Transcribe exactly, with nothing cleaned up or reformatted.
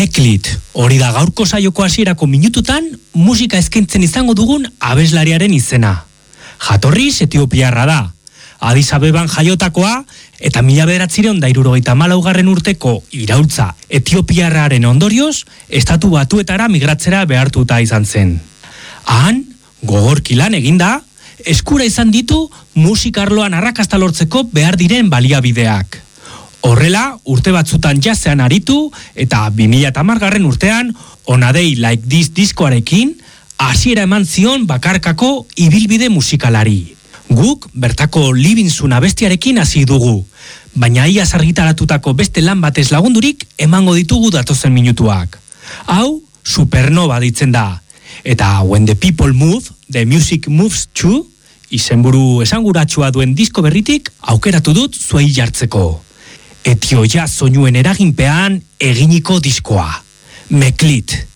Meklit, hori da gaurko saioko hasierako minututan musika eskaintzen izango dugun abeslariaren izena. Jatorriz Etiopiarra da. Addis Abeban jaiotakoa eta mila bederatziehun eta hirurogeita hamalaugarren urteko iraultza Etiopiarraren ondorioz estatu batuetara migratzera behartuta izan zen. Han, gogorki lan eginda, eskura izan ditu musikarloan arrakasta lortzeko behar diren baliabideak. Horrela, urte batzutan jazzean aritu eta bi mila hamargarren urtean On a Day Like This diskoarekin hasiera eman zion bakarkako ibilbide musikalari. Guk bertako Living Soon abestiarekin hasi dugu, baina iaz argitaratutako beste lan batez lagundurik emango ditugu datozen minutuak. Hau, Supernova ditzen da, eta When the People Move, The Music Moves Too, izenburu esanguratsua duen disko berritik aukeratu dut zuei jartzeko. Etio jazz soinuen eraginpean eginiko diskoa. Meklit.